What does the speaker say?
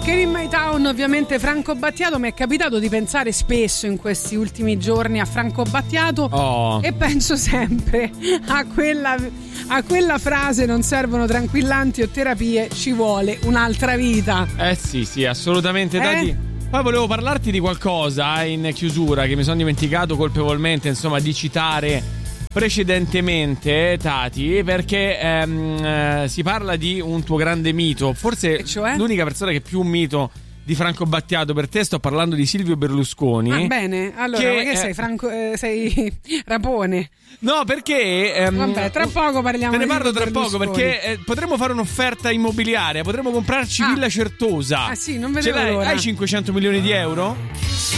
Walking in My Town, ovviamente Franco Battiato. Mi è capitato di pensare spesso in questi ultimi giorni a Franco Battiato e penso sempre a quella frase: non servono tranquillanti o terapie, ci vuole un'altra vita. Sì, assolutamente. Dati. Poi volevo parlarti di qualcosa in chiusura che mi sono dimenticato colpevolmente, insomma, di citare precedentemente, Tati, perché si parla di un tuo grande mito, forse cioè? L'unica persona che è più un mito di Franco Battiato per te. Sto parlando di Silvio Berlusconi. Ah, bene, allora che sei sei Rapone? No, perché vabbè, tra poco parliamo. Te ne di parlo tra Berlusconi. poco, perché potremmo fare un'offerta immobiliare, potremmo comprarci Villa Certosa. Ah sì, non vedevo l'ora. Hai 500 milioni di euro?